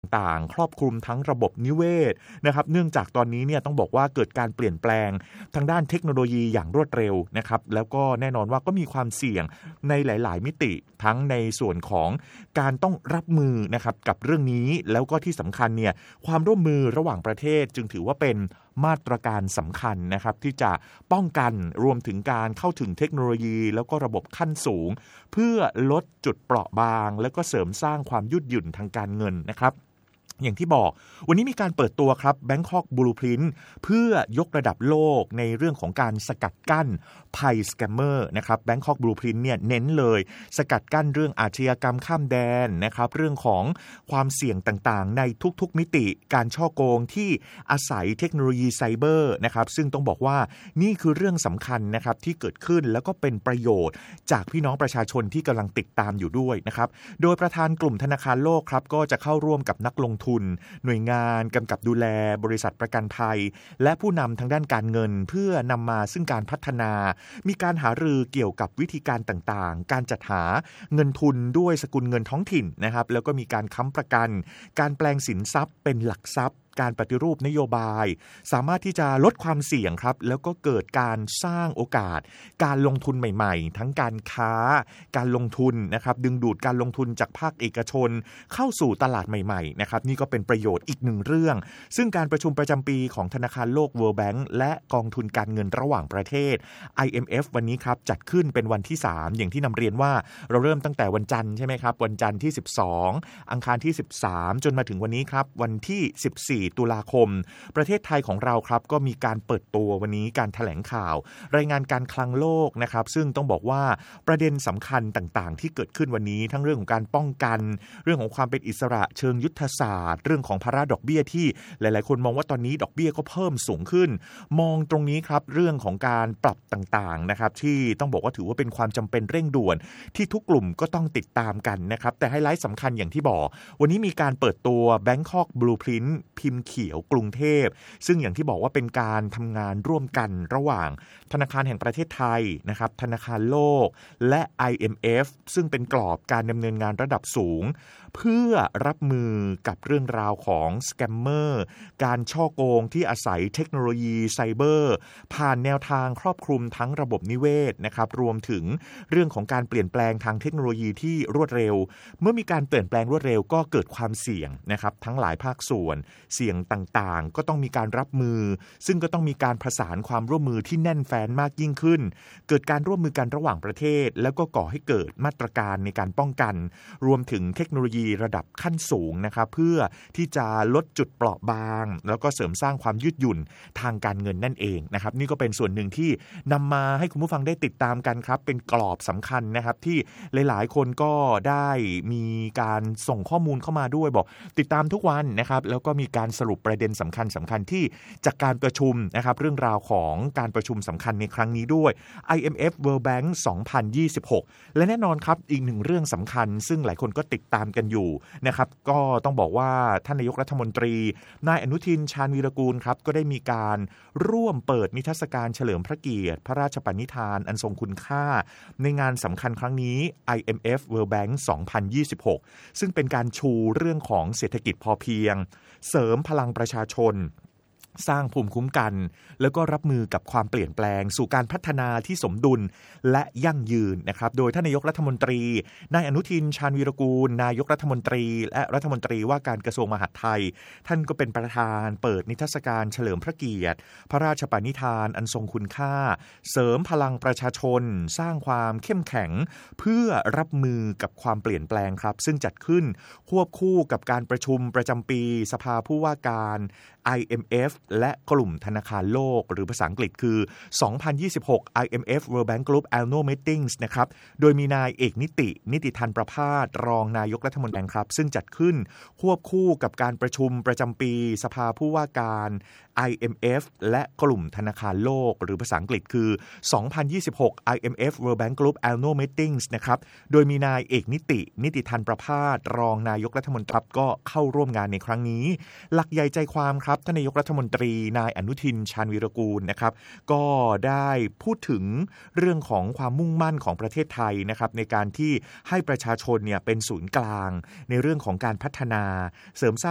ต่างครอบคลุมทั้งระบบนิเวศนะครับเนื่องจากตอนนี้เนี่ยต้องบอกว่าเกิดการเปลี่ยนแปลงทางด้านเทคโนโลยีอย่างรวดเร็วนะครับแล้วก็แน่นอนว่าก็มีความเสี่ยงในหลายๆมิติทั้งในส่วนของการต้องรับมือนะครับกับเรื่องนี้แล้วก็ที่สำคัญเนี่ยความร่วมมือระหว่างประเทศจึงถือว่าเป็นมาตรการสำคัญนะครับที่จะป้องกันรวมถึงการเข้าถึงเทคโนโลยีแล้วก็ระบบขั้นสูงเพื่อลดจุดเปราะบางแล้วก็เสริมสร้างความยืดหยุ่นทางการเงินนะครับอย่างที่บอกวันนี้มีการเปิดตัวครับ Bangkok Blueprint เพื่อยกระดับโลกในเรื่องของการสกัดกั้นภัยสแกมเมอร์นะครับ Bangkok Blueprint เนี่ยเน้นเลยสกัดกั้นเรื่องอาชญากรรมข้ามแดนนะครับเรื่องของความเสี่ยงต่างๆในทุกๆมิติการฉ้อโกงที่อาศัยเทคโนโลยีไซเบอร์นะครับซึ่งต้องบอกว่านี่คือเรื่องสำคัญนะครับที่เกิดขึ้นแล้วก็เป็นประโยชน์จากพี่น้องประชาชนที่กำลังติดตามอยู่ด้วยนะครับโดยประธานกลุ่มธนาคารโลกครับก็จะเข้าร่วมกับนักลงทุนหน่วยงานกำกับดูแลบริษัทประกันภัยและผู้นำทางด้านการเงินเพื่อนำมาซึ่งการพัฒนามีการหารือเกี่ยวกับวิธีการต่างๆการจัดหาเงินทุนด้วยสกุลเงินท้องถิ่นนะครับแล้วก็มีการค้ำประกันการแปลงสินทรัพย์เป็นหลักทรัพย์การปฏิรูปนโยบายสามารถที่จะลดความเสี่ยงครับแล้วก็เกิดการสร้างโอกาสการลงทุนใหม่ๆทั้งการค้าการลงทุนนะครับดึงดูดการลงทุนจากภาคเอกชนเข้าสู่ตลาดใหม่ๆนะครับนี่ก็เป็นประโยชน์อีกหนึ่งเรื่องซึ่งการประชุมประจำปีของธนาคารโลก World Bank และกองทุนการเงินระหว่างประเทศ IMF วันนี้ครับจัดขึ้นเป็นวันที่3อย่างที่นำเรียนว่าเราเริ่มตั้งแต่วันจันทร์ใช่ไหมครับวันจันทร์ที่12อังคารที่13จนมาถึงวันนี้ครับวันที่14ตุลาคมประเทศไทยของเราครับก็มีการเปิดตัววันนี้การแถลงข่าวรายงานการคลังโลกนะครับซึ่งต้องบอกว่าประเด็นสำคัญต่างๆที่เกิดขึ้นวันนี้ทั้งเรื่องของการป้องกันเรื่องของความเป็นอิสระเชิงยุทธศาสตร์เรื่องของภาระดอกเบี้ยที่หลายๆคนมองว่าตอนนี้ดอกเบี้ยก็เพิ่มสูงขึ้นมองตรงนี้ครับเรื่องของการปรับต่างๆนะครับที่ต้องบอกว่าถือว่าเป็นความจำเป็นเร่งด่วนที่ทุกกลุ่มก็ต้องติดตามกันนะครับแต่ไฮไลท์สำคัญอย่างที่บอกวันนี้มีการเปิดตัว Bangkok Blueprint พิมพ์เขียวกรุงเทพซึ่งอย่างที่บอกว่าเป็นการทำงานร่วมกันระหว่างธนาคารแห่งประเทศไทยนะครับธนาคารโลกและ IMF ซึ่งเป็นกรอบการดำเนินงานระดับสูงเพื่อรับมือกับเรื่องราวของสแกมเมอร์การฉ้อโกงที่อาศัยเทคโนโลยีไซเบอร์ผ่านแนวทางครอบคลุมทั้งระบบนิเวศนะครับรวมถึงเรื่องของการเปลี่ยนแปลงทางเทคโนโลยีที่รวดเร็วเมื่อมีการเปลี่ยนแปลงรวดเร็วก็เกิดความเสี่ยงนะครับทั้งหลายภาคส่วนเสี่ยงต่างๆก็ต้องมีการรับมือซึ่งก็ต้องมีการประสานความร่วมมือที่แน่นแฟ้นมากยิ่งขึ้นเกิดการร่วมมือกันระหว่างประเทศแล้วก็ก่อให้เกิดมาตรการในการป้องกันรวมถึงเทคโนโลยีระดับขั้นสูงนะครับเพื่อที่จะลดจุดเปราะบางแล้วก็เสริมสร้างความยืดหยุ่นทางการเงินนั่นเองนะครับนี่ก็เป็นส่วนหนึ่งที่นำมาให้คุณผู้ฟังได้ติดตามกันครับเป็นกรอบสำคัญนะครับที่หลายๆคนก็ได้มีการส่งข้อมูลเข้ามาด้วยบอกติดตามทุกวันนะครับแล้วก็มีการสรุปประเด็นสำคัญที่จากการประชุมนะครับเรื่องราวของการประชุมสำคัญในครั้งนี้ด้วย IMF World Bank 2026 และแน่นอนครับอีกหนึ่งเรื่องสำคัญซึ่งหลายคนก็ติดตามกันอยู่นะครับก็ต้องบอกว่าท่านนายกรัฐมนตรีนายอนุทินชาญวีรกูลครับก็ได้มีการร่วมเปิดนิทรรศการเฉลิมพระเกียรติพระราชปณิธานอันทรงคุณค่าในงานสำคัญครั้งนี้ IMF World Bank 2026 ซึ่งเป็นการชูเรื่องของเศรษฐกิจพอเพียงเสริมพลังประชาชนสร้างภูมิคุ้มกันแล้วก็รับมือกับความเปลี่ยนแปลงสู่การพัฒนาที่สมดุลและยั่งยืนนะครับโดยท่านนายกรัฐมนตรีนายอนุทินชาญวีรกูลนายกรัฐมนตรีและรัฐมนตรีว่าการกระทรวงมหาดไทยท่านก็เป็นประธานเปิดนิทรรศการเฉลิมพระเกียรติพระราชปณิธานอันทรงคุณค่าเสริมพลังประชาชนสร้างความเข้มแข็งเพื่อรับมือกับความเปลี่ยนแปลงครับซึ่งจัดขึ้นควบคู่กับการประชุมประจำปีสภาผู้ว่าการ IMF และกลุ่มธนาคารโลกหรือภาษาอังกฤษคือ 2026 IMF World Bank Group Annual Meetings นะครับโดยมีนายเอกนิติธันประภาสรองนายกรัฐมนตรีครับซึ่งจัดขึ้นควบคู่กับการประชุมประจำปีสภาผู้ว่าการ IMF และกลุ่มธนาคารโลกหรือภาษาอังกฤษคือ 2026 IMF World Bank Group Annual Meetings นะครับโดยมีนายเอกนิติธันประภาสรองนายกรัฐมนตรีก็เข้าร่วมงานในครั้งนี้หลักใหญ่ใจความครับท่านนายกรัฐมนตรีนายอนุทินชาญวีรกูลนะครับก็ได้พูดถึงเรื่องของความมุ่งมั่นของประเทศไทยนะครับในการที่ให้ประชาชนเนี่ยเป็นศูนย์กลางในเรื่องของการพัฒนาเสริมสร้าง